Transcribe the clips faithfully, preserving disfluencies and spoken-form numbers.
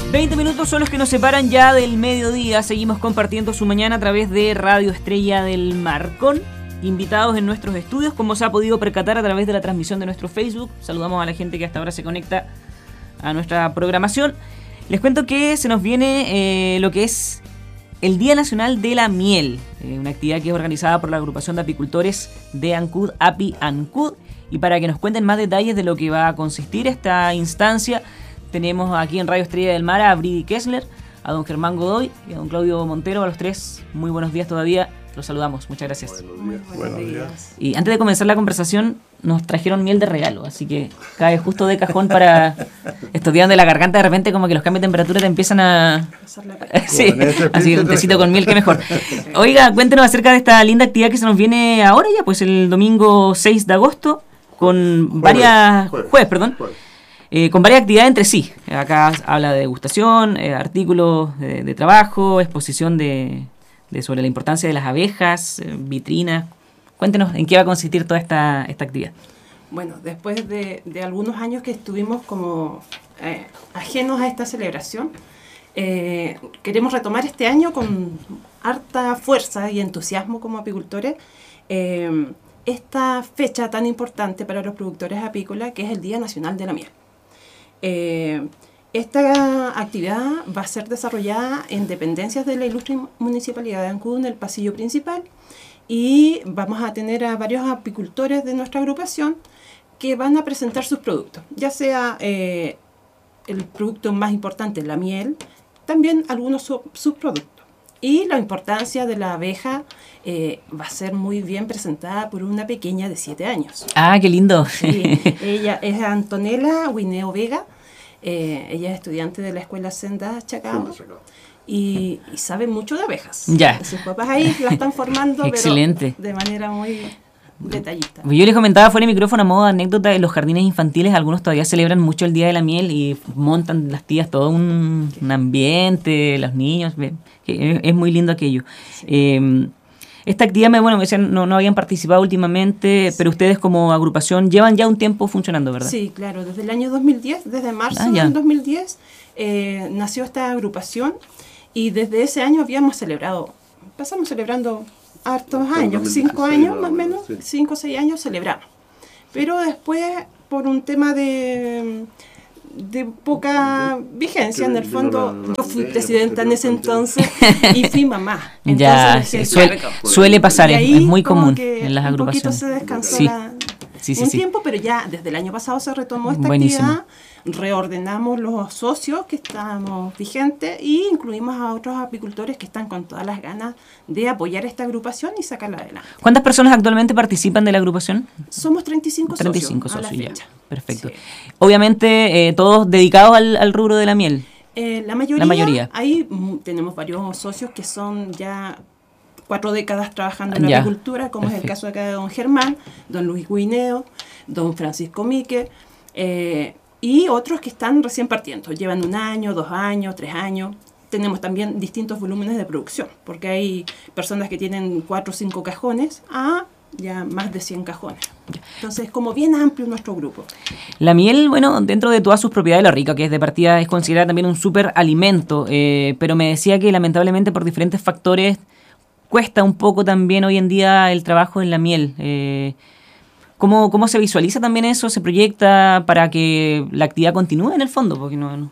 veinte minutos son los que nos separan ya del mediodía. Seguimos compartiendo su mañana a través de Radio Estrella del Mar, con invitados en nuestros estudios, como se ha podido percatar a través de la transmisión de nuestro Facebook. Saludamos a la gente que hasta ahora se conecta a nuestra programación. Les cuento que se nos viene eh, lo que es el Día Nacional de la Miel, eh, una actividad que es organizada por la agrupación de apicultores de Ancud, Api Ancud. Y para que nos cuenten más detalles de lo que va a consistir esta instancia, tenemos aquí en Radio Estrella del Mar a Brady Kessler, a don Germán Godoy y a don Claudio Montero. A los tres, muy buenos días todavía. Los saludamos, muchas gracias. Buenos días. Buenos días. Buenos días. Y antes de comenzar la conversación, nos trajeron miel de regalo, así que cae justo de cajón para estos días donde la garganta de repente como que los cambios de temperatura te empiezan a... sí, así un tecito con miel, que mejor. Oiga, cuéntenos acerca de esta linda actividad que se nos viene ahora ya, pues el domingo seis de agosto, con Jueves, varias... jueves, Jueves, perdón. Jueves. Eh, con varias actividades entre sí. Acá habla de degustación, eh, artículos de, de trabajo, exposición de, de sobre la importancia de las abejas, eh, vitrinas. Cuéntenos en qué va a consistir toda esta, esta actividad. Bueno, después de, de algunos años que estuvimos como eh, ajenos a esta celebración, eh, queremos retomar este año con harta fuerza y entusiasmo como apicultores eh, esta fecha tan importante para los productores apícolas, que es el Día Nacional de la Miel. Eh, esta actividad va a ser desarrollada en dependencias de la ilustre Municipalidad de Ancud, en el pasillo principal, y vamos a tener a varios apicultores de nuestra agrupación que van a presentar sus productos, ya sea eh, el producto más importante, la miel, también algunos sub subproductos. Y la importancia de la abeja eh, va a ser muy bien presentada por una pequeña de siete años. ¡Ah, qué lindo! Sí, ella es Antonella Guineo Vega, eh, ella es estudiante de la Escuela Senda Chacao y, y sabe mucho de abejas. Ya. Sus papás ahí la están formando, excelente, pero de manera muy detallista. Yo les comentaba fuera de micrófono a modo de anécdota, en los jardines infantiles algunos todavía celebran mucho el Día de la Miel y montan las tías todo un, un ambiente, los niños, que es muy lindo aquello. Sí. Eh, esta actividad, me, bueno, me decían, no, no habían participado últimamente, sí, pero ustedes como agrupación llevan ya un tiempo funcionando, ¿verdad? Sí, claro, desde el año dos mil diez, desde marzo ah, del dos mil diez eh, nació esta agrupación y desde ese año habíamos celebrado, pasamos celebrando hartos años, cinco años más o menos, sí. cinco o seis años celebramos. Pero después, por un tema de, de poca vigencia, en el fondo, yo fui presidenta en ese entonces y fui mamá. Entonces, ya, sí, suele, suele pasar, es, es muy común en las agrupaciones. Un poquito se descansó sí. la, sí, sí, un sí. tiempo, pero ya desde el año pasado se retomó esta Buenísimo. actividad. Reordenamos los socios que estamos vigentes y incluimos a otros apicultores que están con todas las ganas de apoyar esta agrupación y sacarla adelante. ¿Cuántas personas actualmente participan de la agrupación? Somos treinta y cinco socios. treinta y cinco socios, ya. Perfecto. Sí. Obviamente, eh, todos dedicados al, al rubro de la miel. Eh, la mayoría. La mayoría. Ahí mm, tenemos varios socios que son ya cuatro décadas trabajando en la ya. apicultura, como Perfecto. Es el caso acá de don Germán, don Luis Guineo, don Francisco Mique, eh, y otros que están recién partiendo, llevan un año, dos años, tres años. Tenemos también distintos volúmenes de producción, porque hay personas que tienen cuatro o cinco cajones a ya más de cien cajones. Entonces es como bien amplio nuestro grupo. La miel, bueno, dentro de todas sus propiedades, lo rico que es de partida, es considerada también un súper alimento, eh, pero me decía que lamentablemente por diferentes factores cuesta un poco también hoy en día el trabajo en la miel. Eh, ¿Cómo, ¿Cómo se visualiza también eso? ¿Se proyecta para que la actividad continúe en el fondo? Porque no, no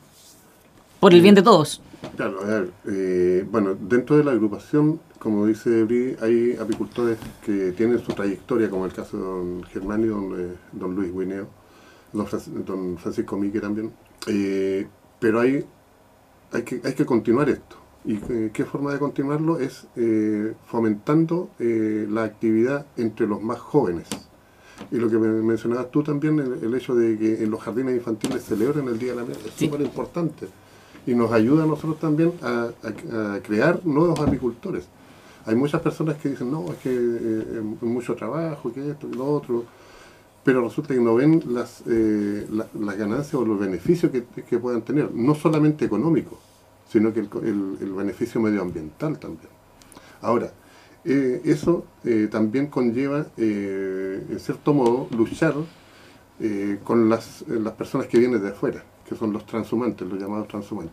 por el bien de todos. Claro, a ver, eh, bueno, dentro de la agrupación, como dice Bri, hay apicultores que tienen su trayectoria, como el caso de don Germán y don, eh, don Luis Guineo, don, don Francisco Mique también, eh, pero hay, hay, que, hay que continuar esto. ¿Y eh, qué forma de continuarlo? Es eh, fomentando eh, la actividad entre los más jóvenes. Y lo que me mencionabas tú también, el, el hecho de que en los jardines infantiles celebren el Día de la Miel, es sí. súper importante. Y nos ayuda a nosotros también a, a, a crear nuevos apicultores. Hay muchas personas que dicen, no, es que eh, es mucho trabajo, que esto, que lo otro, pero resulta que no ven las, eh, la, las ganancias o los beneficios que, que puedan tener, no solamente económicos, sino que el, el, el beneficio medioambiental también. Ahora, eh, eso eh, también conlleva, eh, en cierto modo, luchar eh, con las, las personas que vienen de afuera, que son los transhumantes, los llamados transhumantes.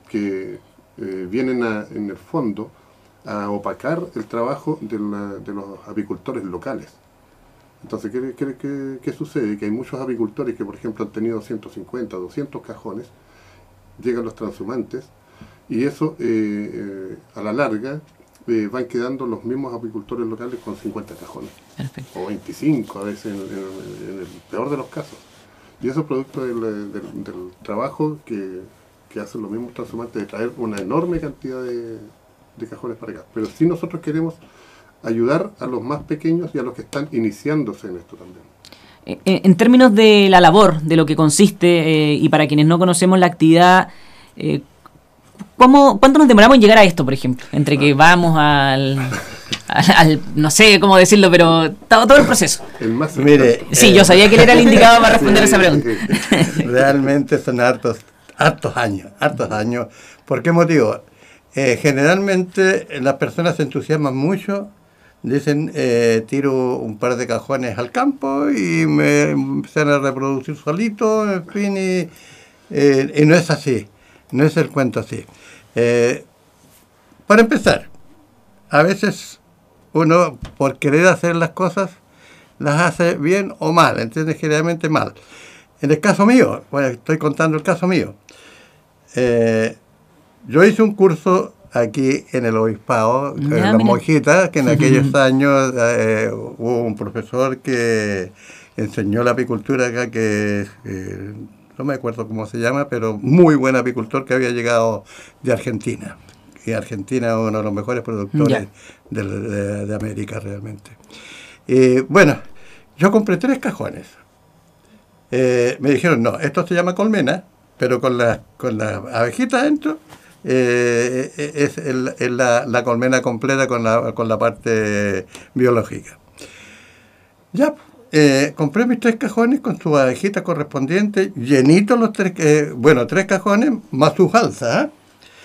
que eh, vienen a, en el fondo a opacar el trabajo de, la, de los apicultores locales. Entonces, ¿qué, qué, qué, ¿qué sucede? Que hay muchos apicultores que, por ejemplo, han tenido ciento cincuenta, doscientos cajones, llegan los transhumantes, y eso, eh, eh, a la larga, eh, van quedando los mismos apicultores locales con cincuenta cajones. Perfecto. O veinticinco, a veces, en, en, en el peor de los casos. Y eso es producto del, del, del trabajo que, que hacen los mismos transhumantes, de traer una enorme cantidad de, de cajones para acá. Pero sí nosotros queremos ayudar a los más pequeños y a los que están iniciándose en esto también. En, en términos de la labor, de lo que consiste, eh, y para quienes no conocemos la actividad, eh, ¿cómo, ¿cuánto nos demoramos en llegar a esto, por ejemplo? Entre que vamos al, al, al no sé cómo decirlo, pero todo, todo el proceso. El más Mire, sí, eh, yo sabía que él era el indicado para responder sí, esa pregunta. Sí. Realmente son hartos, hartos años, hartos años. ¿Por qué motivo? Eh, generalmente las personas se entusiasman mucho. Dicen, eh, tiro un par de cajones al campo y me empiezan a reproducir solito, en fin, y, eh, y no es así, no es el cuento así. Eh, para empezar, a veces uno, por querer hacer las cosas, las hace bien o mal, ¿entiendes? Generalmente mal. En el caso mío, bueno, estoy contando el caso mío, eh, yo hice un curso aquí en el obispado, en Las Monjitas, que en aquellos años eh, hubo un profesor que enseñó la apicultura acá, que eh, no me acuerdo cómo se llama, pero muy buen apicultor que había llegado de Argentina. Y Argentina es uno de los mejores productores de, de, de América realmente. Y bueno, yo compré tres cajones. Eh, me dijeron, no, esto se llama colmena, pero con las con la abejitas dentro. Eh, es, el, es la, la colmena completa con la, con la parte biológica. Ya, eh, compré mis tres cajones con sus abejitas correspondientes, llenitos los tres, eh, bueno, tres cajones más sus alzas, ¿eh?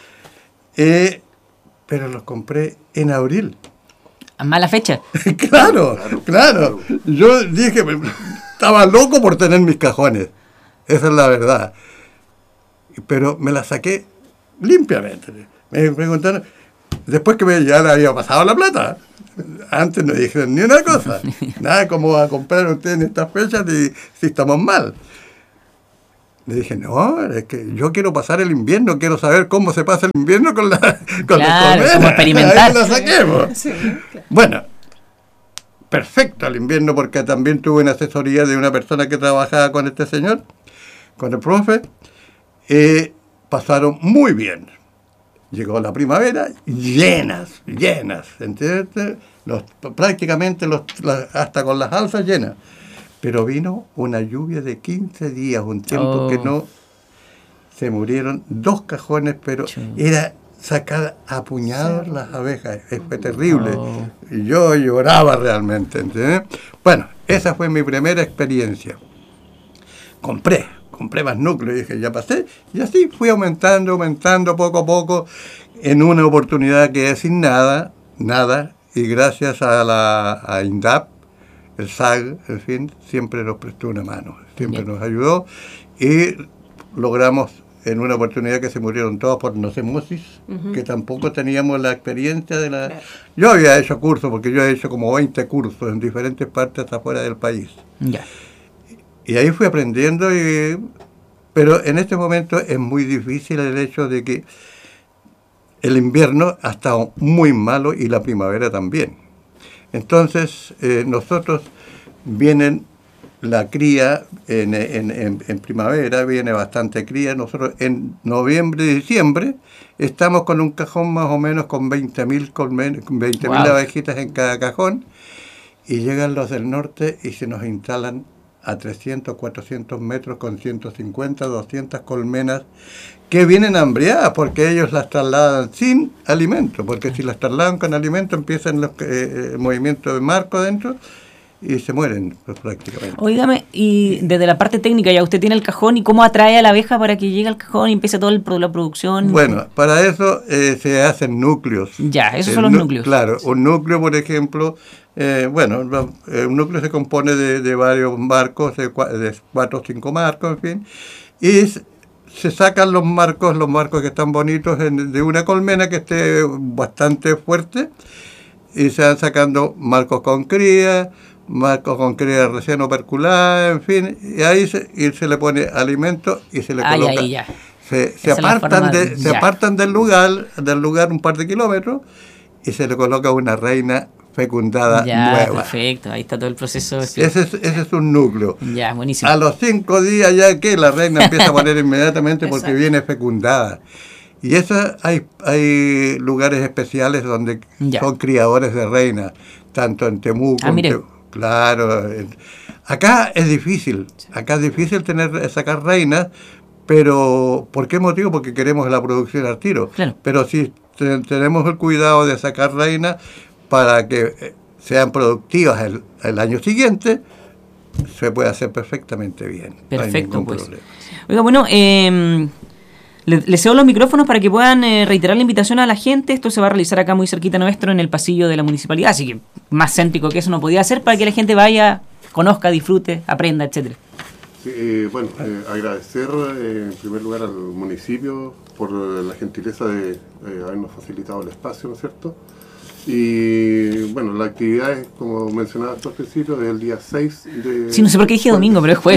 Eh, pero los compré en abril. ¿A mala fecha? Claro, claro. Yo dije, estaba loco por tener mis cajones, esa es la verdad. Pero me las saqué limpiamente. Me preguntaron, después que me, ya le había pasado la plata. Antes no dijeron ni una cosa. Nada, ¿cómo va a comprar usted en estas fechas si, si estamos mal? Le dije, no, es que yo quiero pasar el invierno, quiero saber cómo se pasa el invierno con la con claro, la como experimentar. Ahí la saquemos. Sí, claro. Bueno, perfecto el invierno, porque también tuve una asesoría de una persona que trabajaba con este señor, con el profe. Eh, pasaron muy bien. Llegó la primavera, llenas, llenas, ¿entiendes? Los, prácticamente los, las, hasta con las alzas llenas. Pero vino una lluvia de quince días, un tiempo oh. que no se murieron dos cajones, pero sí. Era sacar a puñados sí. las abejas. Fue terrible. Oh. Yo lloraba realmente, ¿entiendes? Bueno, esa fue mi primera experiencia. Compré. Compré más núcleos y dije, ya pasé. Y así fui aumentando, aumentando poco a poco, en una oportunidad que es sin nada, nada, y gracias a la a INDAP, el S A G, en fin, siempre nos prestó una mano, siempre Bien. Nos ayudó, y logramos en una oportunidad que se murieron todos por nocemosis, uh-huh. que tampoco teníamos la experiencia de la... Yo había hecho cursos, porque yo he hecho como veinte cursos en diferentes partes afuera del país. Ya. Y ahí fui aprendiendo, y, pero en este momento es muy difícil el hecho de que el invierno ha estado muy malo y la primavera también. Entonces, eh, nosotros vienen la cría en, en, en, en primavera, viene bastante cría. Nosotros en noviembre y diciembre estamos con un cajón más o menos con veinte mil wow. abejitas en cada cajón, y llegan los del norte y se nos instalan a trescientos, cuatrocientos metros con ciento cincuenta, doscientas colmenas que vienen hambriadas, porque ellos las trasladan sin alimento, porque si las trasladan con alimento empiezan los eh, movimientos de marco dentro y se mueren pues, prácticamente. Óigame, y desde la parte técnica, ya usted tiene el cajón, ¿y cómo atrae a la abeja para que llegue al cajón y empiece toda la producción? Bueno, para eso eh, se hacen núcleos. Ya, esos el son los nu- núcleos. Claro, un núcleo, por ejemplo, eh, bueno, un núcleo se compone de, de varios marcos, de, cua- de cuatro o cinco marcos, en fin, y se sacan los marcos, los marcos que están bonitos en, de una colmena que esté bastante fuerte, y se van sacando marcos con cría, marcos con cría recién operculada, en fin, y ahí se, y se le pone alimento y se le Ay, coloca. ahí ya. Se, se, apartan, de, se apartan del lugar, del lugar un par de kilómetros, y se le coloca una reina fecundada ya, nueva. Perfecto, ahí está todo el proceso. Ese es, ese es un núcleo. Ya, buenísimo. A los cinco días ya que la reina empieza a poner inmediatamente porque viene fecundada. Y eso hay, hay lugares especiales donde ya. son criadores de reinas, tanto en Temuco, ah, en Te, claro. En, acá es difícil, acá es difícil tener sacar reinas, pero ¿por qué motivo? Porque queremos la producción al tiro. Claro. Pero si te, tenemos el cuidado de sacar reinas para que sean productivas el, el año siguiente, se puede hacer perfectamente bien. Perfecto, no pues. Problema. Oiga, bueno, eh, le, le cedo los micrófonos para que puedan eh, reiterar la invitación a la gente. Esto se va a realizar acá muy cerquita nuestro, en el pasillo de la municipalidad, así que más céntrico que eso no podía ser, para que la gente vaya, conozca, disfrute, aprenda, etcétera. Sí, eh, bueno, eh, agradecer eh, en primer lugar al municipio por la gentileza de eh, habernos facilitado el espacio, ¿no es cierto? Y bueno, la actividad es, como mencionaba al principio, del día seis de... Sí, no sé por qué dije domingo, pero es jueves.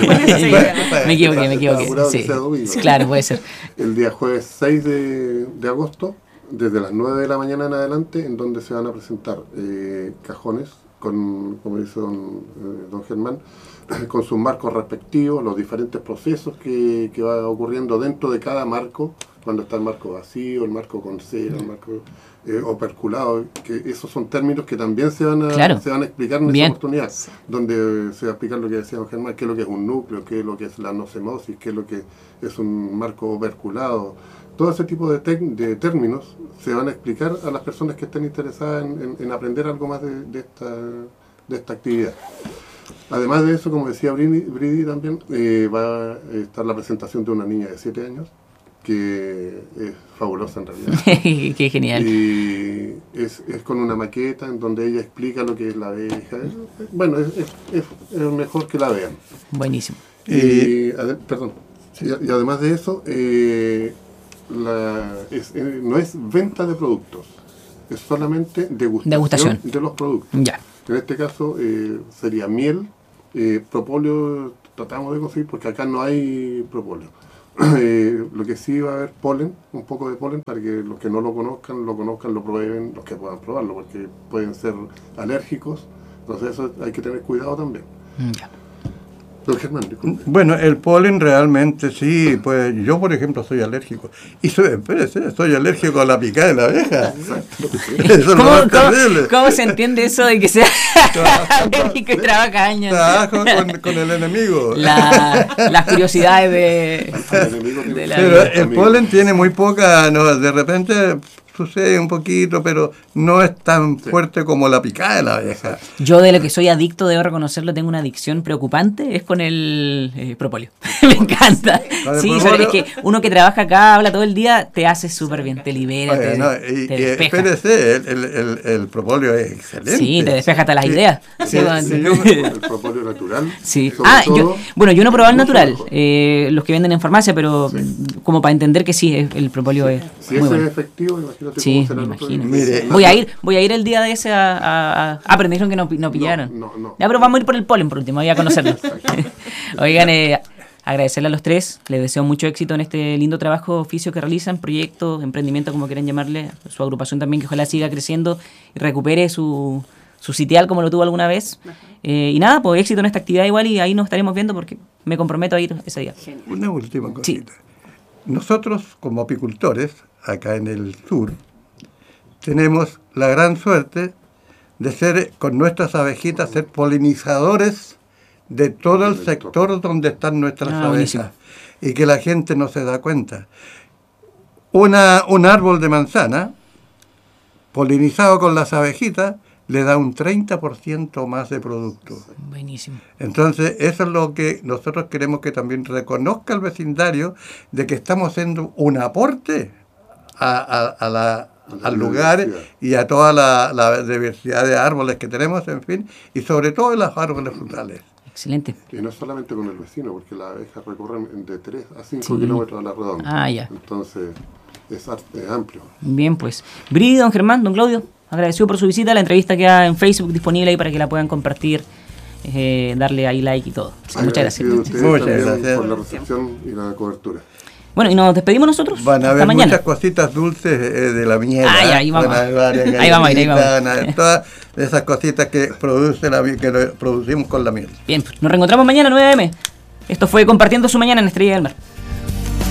me equivoqué, me equivoqué. Sí. Sí, claro, puede ser. El día jueves seis de, de agosto, desde las nueve de la mañana en adelante, en donde se van a presentar eh, cajones, con, como dice don, eh, don Germán, con sus marcos respectivos, los diferentes procesos que, que va ocurriendo dentro de cada marco, cuando está el marco vacío, el marco con cera, el marco eh, operculado, que esos son términos que también se van a, claro. se van a explicar en Bien. esa oportunidad, donde se va a explicar lo que decía don Germán, qué es lo que es un núcleo, qué es lo que es la nocemosis, qué es lo que es un marco operculado. Todo ese tipo de, de términos se van a explicar a las personas que estén interesadas en, en, en aprender algo más de, de, esta, de esta actividad. Además de eso, como decía Bridi, Bridi también, eh, va a estar la presentación de una niña de siete años, que es fabulosa en realidad. Qué genial. Y es, es con una maqueta en donde ella explica lo que es la abeja. Bueno, es, es, es, es mejor que la vean. Buenísimo. Y, ade, perdón, y, y además de eso, eh, la, es, eh, no es venta de productos, es solamente degustación, degustación. de los productos. Ya. En este caso eh, sería miel, eh, propóleo tratamos de conseguir porque acá no hay propóleo. Eh, lo que sí va a haber polen, un poco de polen, para que los que no lo conozcan, lo conozcan, lo prueben, los que puedan probarlo, porque pueden ser alérgicos, entonces eso hay que tener cuidado también. Ya. Don Germán, disculpe. Bueno, el polen realmente sí, pues yo por ejemplo soy alérgico. Y soy, espérese, soy alérgico a la picada de la abeja. Eso es lo más terrible. ¿Cómo se entiende eso de que sea alérgico y trabaja años? Trabajo con, con el enemigo. La, las curiosidades de, de la Pero el polen tiene muy poca, no, de repente sucede un poquito, pero no es tan sí. fuerte como la picada de la abeja. Yo de lo que soy adicto, debo reconocerlo, tengo una adicción preocupante, es con el eh, propóleo. Me encanta. Sí, propóleo, es que uno que trabaja acá, habla todo el día, te hace súper bien, te libera, oye, te, no, y, te y despeja. Espérese, el, el, el, el propóleo es excelente. Sí, te despeja hasta las sí. ideas. Sí, sí, sí, yo, el propóleo natural. Sí. Ah, todo, yo, bueno, yo no he probado el natural, eh, los que venden en farmacia, pero sí. como para entender que sí, el propóleo es si muy ese bueno. es efectivo, imagínate sí, cómo será me imagino. Mire, voy a ir, voy a ir el día de ese a, a, a... Ah, pero me dijeron que no, no pillaron. No, no, no. Ya, pero vamos a ir por el polen por último, voy a conocerlo. Oigan, eh, agradecerle a los tres, les deseo mucho éxito en este lindo trabajo, oficio que realizan, proyecto, emprendimiento, como quieran llamarle, su agrupación también, que ojalá siga creciendo y recupere su, su sitial como lo tuvo alguna vez. Eh, y nada, pues éxito en esta actividad igual y ahí nos estaremos viendo porque me comprometo a ir ese día. Genial. Una última cosita. Sí. Nosotros, como apicultores, acá en el sur, tenemos la gran suerte de ser, con nuestras abejitas, ser polinizadores de todo el sector donde están nuestras ah, abejas. Buenísimo. Y que la gente no se da cuenta. Una, un árbol de manzana, polinizado con las abejitas, le da un treinta por ciento más de producto. Buenísimo. Entonces, eso es lo que nosotros queremos que también reconozca el vecindario, de que estamos haciendo un aporte a, a, a la... al lugar y a toda la, la diversidad de árboles que tenemos, en fin, y sobre todo en los árboles frutales. Excelente. Y no solamente con el vecino, porque las abejas recorren de tres a cinco Sí. kilómetros a la redonda. Ah, ya. Entonces, es, ar- es amplio. Bien, pues. Bri, don Germán, don Claudio, agradecido por su visita. La entrevista queda en Facebook disponible ahí para que la puedan compartir, eh, darle ahí like y todo. Así que muchas gracias. Agradecido a ustedes Muchas también gracias. por la recepción y la cobertura. Bueno, y nos despedimos nosotros. Van a Hasta haber mañana. muchas cositas dulces eh, de la miel. Ah, ya, ¿eh? ahí vamos. Van a haber varias Ahí vamos a ir, ahí vamos. galletitas, van a haber todas esas cositas que produce la miel, que lo- producimos con la miel. Bien, pues nos reencontramos mañana a nueve a eme. Esto fue Compartiendo su Mañana en Estrella del Mar.